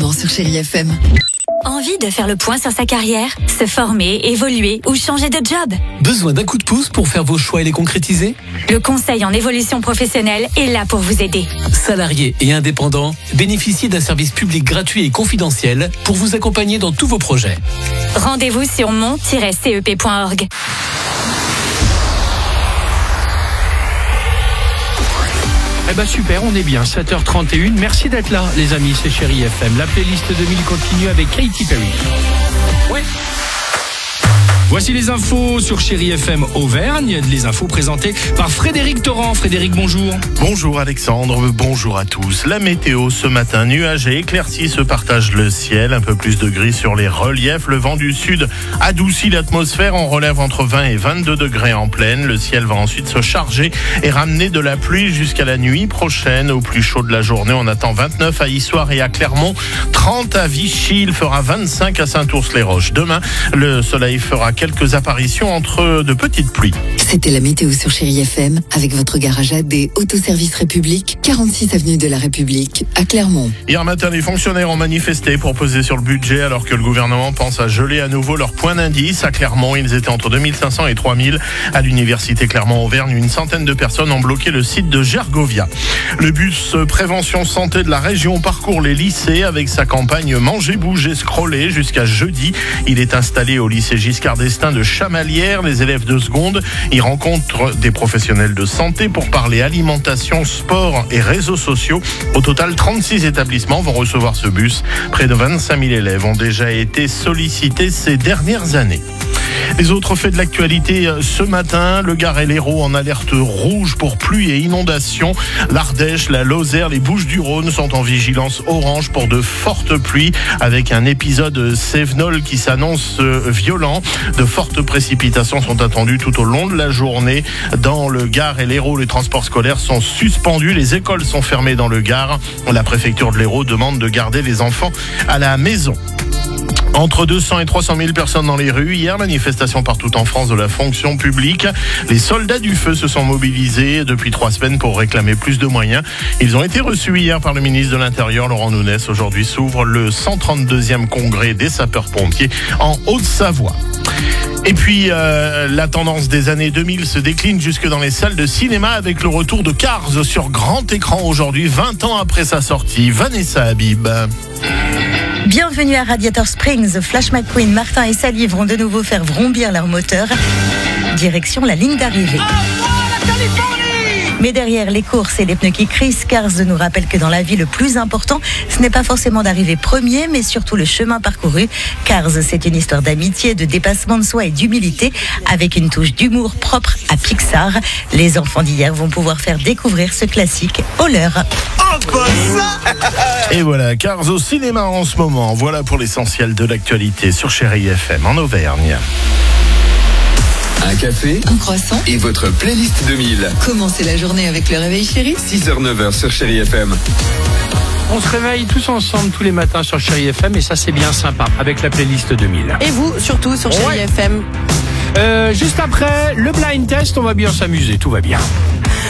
indépendant sur Chérie FM. Envie de faire le point sur sa carrière, se former, évoluer ou changer de job? Besoin d'un coup de pouce pour faire vos choix et les concrétiser? Le conseil en évolution professionnelle est là pour vous aider. Salariés et indépendants, bénéficiez d'un service public gratuit et confidentiel pour vous accompagner dans tous vos projets. Rendez-vous sur mon-cep.org. Eh ben super, on est bien, 7h31. Merci d'être là, les amis, c'est Chérie FM. La playlist 2000 continue avec Katy Perry. Ouais. Voici les infos sur Chérie FM Auvergne, les infos présentées par Frédéric Torrent. Frédéric, bonjour. Bonjour Alexandre, bonjour à tous. La météo ce matin, nuages et éclaircies se partagent le ciel. Un peu plus de gris sur les reliefs. Le vent du sud adoucit l'atmosphère. On relève entre 20 et 22 degrés en plaine. Le ciel va ensuite se charger et ramener de la pluie jusqu'à la nuit prochaine. Au plus chaud de la journée, on attend 29 à Issoire et à Clermont, 30 à Vichy. Il fera 25 à Saint-Ours-les-Roches. Demain, le soleil fera quelques apparitions entre de petites pluies. C'était la météo sur Chérie FM avec votre garage AD Autoservice République, 46 avenue de la République à Clermont. Hier matin, les fonctionnaires ont manifesté pour peser sur le budget alors que le gouvernement pense à geler à nouveau leur point d'indice. À Clermont, ils étaient entre 2500 et 3000. À l'université Clermont-Auvergne, une centaine de personnes ont bloqué le site de Gergovia. Le bus prévention santé de la région parcourt les lycées avec sa campagne Manger, bouger, scroller jusqu'à jeudi. Il est installé au lycée Giscard d'Estaing de Chamalières. Les élèves de seconde y rencontrent des professionnels de santé pour parler alimentation, sport et réseaux sociaux. Au total, 36 établissements vont recevoir ce bus. Près de 25 000 élèves ont déjà été sollicités ces dernières années. Les autres faits de l'actualité ce matin, le Gard et l'Hérault en alerte rouge pour pluie et inondations. L'Ardèche, la Lozère, les Bouches-du-Rhône sont en vigilance orange pour de fortes pluies avec un épisode cévenol qui s'annonce violent. De fortes précipitations sont attendues tout au long de la journée. Dans le Gard et l'Hérault, les transports scolaires sont suspendus. Les écoles sont fermées dans le Gard. La préfecture de l'Hérault demande de garder les enfants à la maison. Entre 200 et 300 000 personnes dans les rues. Hier, manifestation partout en France de la fonction publique. Les soldats du feu se sont mobilisés depuis 3 semaines pour réclamer plus de moyens. Ils ont été reçus hier par le ministre de l'Intérieur, Laurent Nunez. Aujourd'hui s'ouvre le 132e congrès des sapeurs-pompiers en Haute-Savoie. Et puis, la tendance des années 2000 se décline jusque dans les salles de cinéma avec le retour de Cars sur grand écran aujourd'hui, 20 ans après sa sortie. Vanessa Habib. Bienvenue à Radiator Springs. Flash McQueen, Martin et Sally vont de nouveau faire vrombir leur moteur. Direction la ligne d'arrivée. Mais derrière les courses et les pneus qui crissent, Cars nous rappelle que dans la vie, le plus important, ce n'est pas forcément d'arriver premier, mais surtout le chemin parcouru. Cars, c'est une histoire d'amitié, de dépassement de soi et d'humilité, avec une touche d'humour propre à Pixar. Les enfants d'hier vont pouvoir faire découvrir ce classique au leur. Et voilà, Cars au cinéma en ce moment. Voilà pour l'essentiel de l'actualité sur Chérie FM en Auvergne. Un café, Un croissant et votre playlist 2000. Commencez la journée avec le réveil chéri. 6h-9h sur Chérie FM. On se réveille tous ensemble tous les matins sur Chérie FM et ça c'est bien sympa avec la playlist 2000. Et vous, surtout sur Chérie FM. Juste après le blind test, on va bien s'amuser, tout va bien.